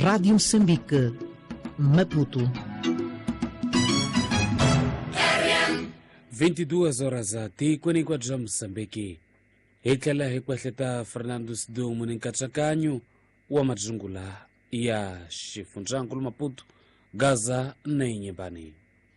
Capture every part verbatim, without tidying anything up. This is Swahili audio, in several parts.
Rádio Moçambique, Maputo. vinte e duas horas a ti kwini kwa dza Moçambique. Hikala hikwahleta Fernando Sidomo ninkatrakanyo wa madzungula ya xifundzhankulu Maputo, Gaza na Inyembani.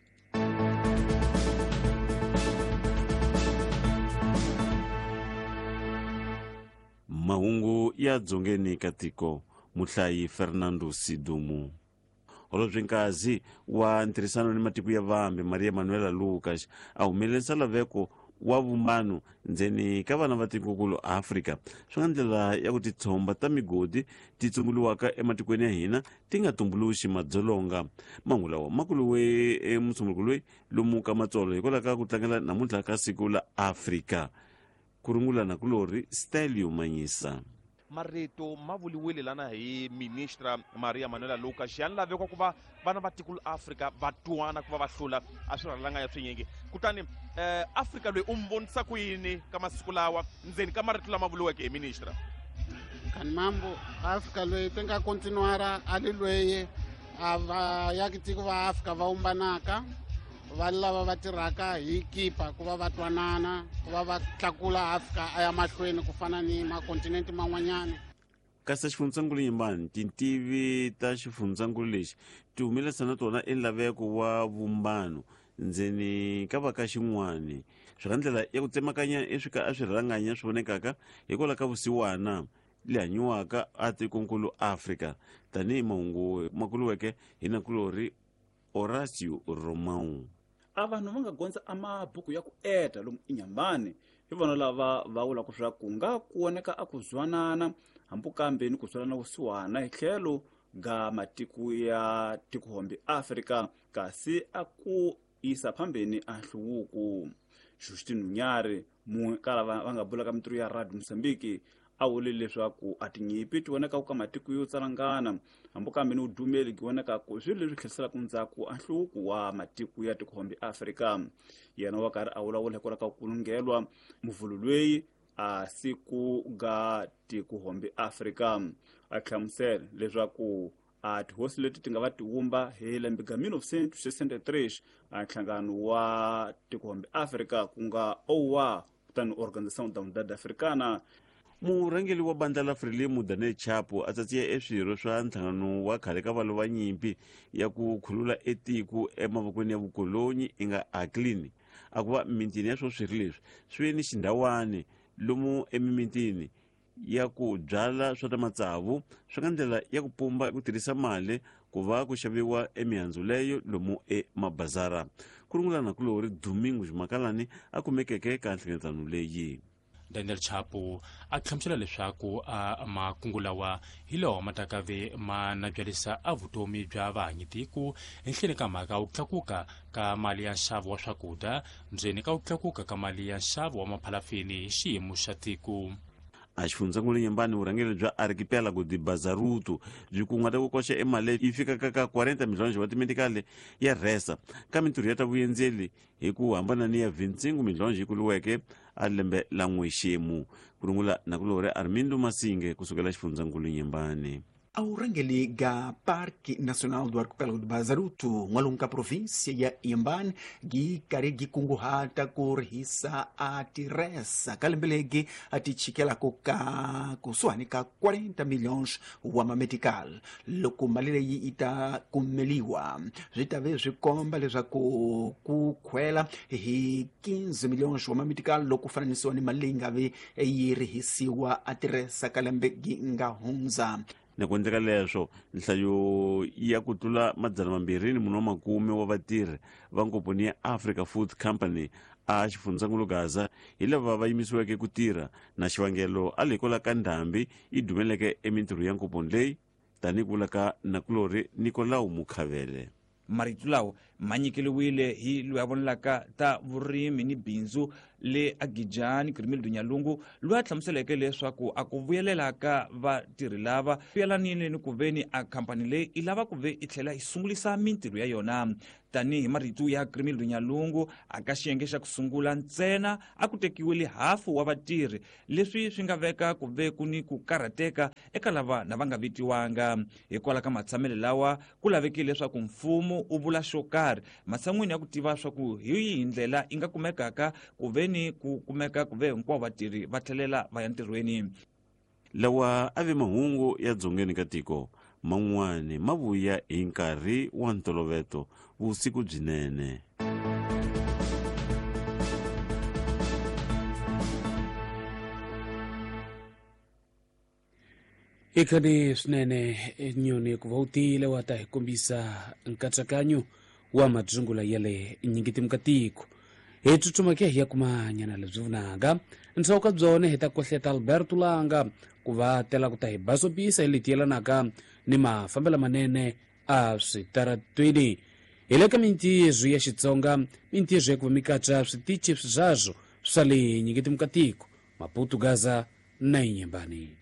Mahungu ya dzongeni katiko muhlayi Fernando Sidomo. Holobyenkazi wa ntirhisano ni matiko ya vambe Maria Manuela Lucas ahumelerisa laveko wa vumbano ndzeni ka vana va tikokulu Afrika swi nga ndlela ya ku titshomba ta migodi ti tumbuluwaka ematikweni ya hina ti nga tumbuluxi madzolonga. Mangu lawa makulu we emusunguluku loyi lomu ka matsolo hikola ka ku tlangela namuntlha ka siku la Afrika. Kurungula na kulori Stelio Manyisa. Marito ma vuliwile lana hi ministra Maria Manuela Lucas ya laveko ku va vana va tikulu Afrika va twana ku va va hlula a swirhalanga ya swinyingi. Kutani eh, Afrika loyi umbonisa ku yini ka masiku lawa ndzeni ka marito lama vuliweke hi ministra? Kan mambo Afrika loyi tenga continuara ali loyi ava ya kitiko va Afrika va umbanaka va lava va tirhaka hi kipa ku va va twanana ku va va tlakula Afrika aya mahlweni ku fana ni makontinenti man'wanyana. Kasi xifundzhankulu Inyembani tintivi ta xifundzhankulu lexi ti humelerisa na tona elaveko wa vumbano ndzeni ka va ka xin'wani swi nga ndlela ya ku tsemakanya eswika a swirhalanganya swi vonekaka hikola ka vusiwana le hanyiwaka a tikonkulu Afrika tanihi mahungu makuluweke hi nakulori Horacio Romão. A vanhu va nga gondza a mabuku ya ku eta lomu Inyembani hi vona lava va vulaka swa ku nga kuoneka a ku zwanana hambukambeni ku zwanana vusiwana hi tlhelo ga matiko ya tikohombe Afrika kasi a ku yisa phambeni a nhluvuko. Justin Nyari mun'we ka lava va nga bulaka mintirho ya Radio Moçambique a vule leswaku a tinyimpi ti voneka ka matiko yo tsalangana hambukambeni udumeli ki voneka ku swilo leswi tlheriselaka ndzhaku a nhluvuko wa matiko ya tikohombe Afrika. Yena wa karhi a vulavula hikwalaho ka ku lungelwa muvululweyi a siku ga tikohombe Afrika. A hlamusela leswaku a tihosi leti ti nga va ti wumba hi lembe ga mille neuf cent sesenta-três a nhlangano wa tikohombe Afrika ku nga O A U kutani Organização da Unidade Africana. Murhangeli wa bandla la Frelimo Daniel Chapo a tsatsiya eswirho swa ntlhangano wa khale ka valova nyimpi ya ku khulula etiko emavokweni ya vukolonyi inga Aclin a ku va mimitini ya swo swirho leswi swi ni xindhawana lomu emimitini ya ku byala swa ta matsavu swi nga ndlela ya ku pumba ku tirhisa mali ku va ku xaviwa emihandzu leyo lomu emabazara. Kurungula na kulori Domingos Makalani a kumekeke ka nhlengeletano leyi. Daniel Chapo a hlamusela leswaku a makungu lawa hi lawa ma taka ve ma nabyalisa a vutomi bya vahanyitiko ehenhleni ka mhaka wu tlakuka ka mali ya nxavo wa swakudya ndzeni ka wu tlakuka ka mali ya nxavo wa maphalafini hi xiyimo xa tiko. A xifundzhankulu Inyembani vurhangeri bya Arquipélago de Bazaruto byi kunguhata ku koxa emali yi fikaka ka quarenta milhões wa timedikali ya rhesa ka mintirho ya ta vuyendzeli hi ku hambana ni ya vinte-cinco milhões yi kuliweke a lembe la n'wexemu. Kurungula na kulore Armindo Masinge kusukela xifundzhankulu Inyembani. Aurangeli ga Parque Nacional do Arquipélago de Bazaruto ng'walungu ka província ya Inyembani gi kari gi kunguhata ku rihisa a tiresa ka lembe legi a ti chikelako ka kusuhani ka quarenta milhões wa mametikal. Loko mali leyi yi ta kumeliwa swi ta ve swi komba leswaku ku khwela hi quinze milhões wa mametikal loko fananisiwa ni mali leyi nga ve yi rihisiwa a tiresa ka lembe gi nga hundza. Na ku endleka leswo nhlayo ya ku tlula madzana mambirhi ni munhu wa makume wa vatirhi va nkomponi ya Africa Food Company a xifundzhankulu Gaza hi lava va yimisiweke ku tirha na xivangelo a likola ka ndhambi yi dumeleke emintirho ya nkomponi leyi tanihi ku vula ka nakulori Nicolau Mukhavele. marito lawa ma nyikeliwile hi loyi a vonelaka ta vurimi ni bindzu le agijani Grimildo Nyalungu, loyi a hlamuseleke leswaku a ku vuyelelaka vatirhi lava vuyelanile ni ku veni a khampani leyi i lava ku ve i tlhela i sungulisa mintirho ya yona. Tanihi marito ya Grimildo Nyalungu, aka xiyenge xa ku sungula ntsena a ku tekiwile hafu wa vatirhi, leswi swi nga veka ku ve ku ni ku karhateka eka lava na va nga vitiwanga. Hikwalaho ka matshamelo lawa ku lavekile leswaku mfumo u vula xo karhi matshan'wini ya ku tiva swa ku hi yihi ndlela i nga kumekaka ku veni ku kumeka ku ve hinkwavo vatirhi va tlhelela va ya ntirhweni. Lawa a ve mahungu ya dzongeni ka tiko, man'wani ma vuya hi nkarhi wa ntoloveto vusiku byinene. ikhadi swinene nyoni ku va u tiyile wa ta hi kombisa nkatsakanyo wa madzungula ya le nyingiti mukatiko. Hi tsutsumake hi ya kuma nyana lebyi vunanga ntshawu ka byone hi ta kohleta Alberto Langa ku va tela ku ta hi basopisa hi leti yelanaka ni mafambela manene a switaratweni. Hi le ka mintiyezwi ya Xitsonga, mintiyezwi ya ku va mi katsa switichi swazwo swa le nyingiti mukatiko, Maputo, Gaza na Inyembani.